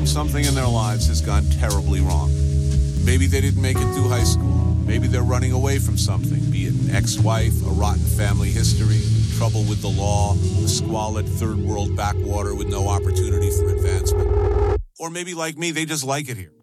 something in their lives has gone terribly wrong. Maybe they didn't make it through high school. Maybe they're running away from something, be it an ex-wife, a rotten family history, trouble with the law, a squalid third world backwater with no opportunity for advancement. Or maybe like me, they just like it here.